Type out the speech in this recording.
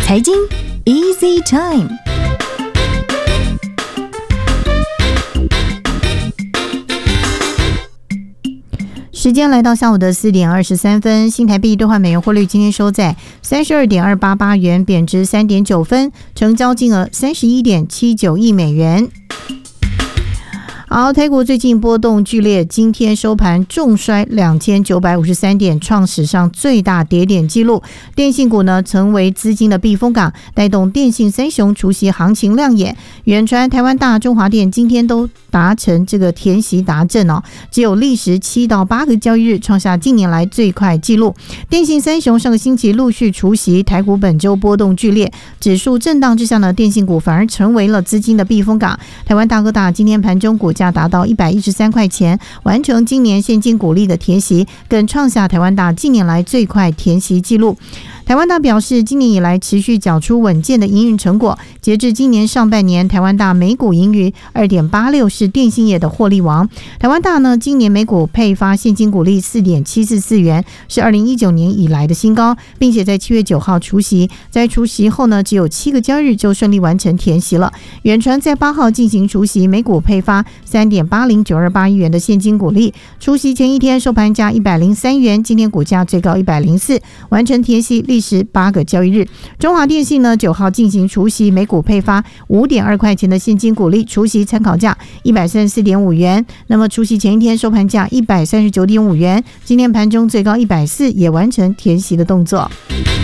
财经 Easy Time。时间来到下午的4点23分，新台币兑换美元汇率今天收在 32.288 元，贬值 3.9 分，成交金额 31.79 亿美元。好，台股最近波动剧烈，今天收盘重摔2953点，创史上最大跌点纪录。电信股呢成为资金的避风港，带动电信三雄除息行情亮眼。远传、台湾大、中华电今天都达成这个填息达阵哦，只有历时7到8个交易日，创下近年来最快纪录。电信三雄上个星期陆续除息，台股本周波动剧烈，指数震荡之下呢，电信股反而成为了资金的避风港。台湾大哥大今天盘中股价达到113块钱，完成今年现金股利的填息，更创下台湾大近年来最快填息纪录。台湾大表示，今年以来持续缴出稳健的营运成果。截至今年上半年，台湾大每股盈余 2.86， 是电信业的获利王。台湾大呢，今年每股配发现金股利 4.744 元，是2019年以来的新高，并且在7月9号除息。在除息后呢，只有7个交易日就顺利完成填息了。远传在8号进行除息，每股配发 3.80928 亿元的现金股利。除息前一天收盘价103元，今天股价最高104，完成填息历时8个交易日。中华电信呢9号进行除息，每股配发 5.2 块钱的现金股利，除息参考价 134.5 元。那么除息前一天收盘价 139.5 元，今天盘中最高140，也完成填息的动作。